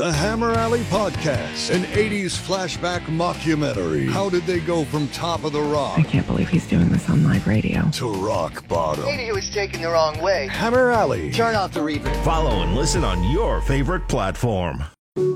The Hammer Alley Podcast, an 80s flashback mockumentary. How did they go from top of the rock? I can't believe he's doing this on live radio. To rock bottom. Maybe he was taken the wrong way. Hammer Alley. Turn off the reverb. Follow and listen on your favorite platform.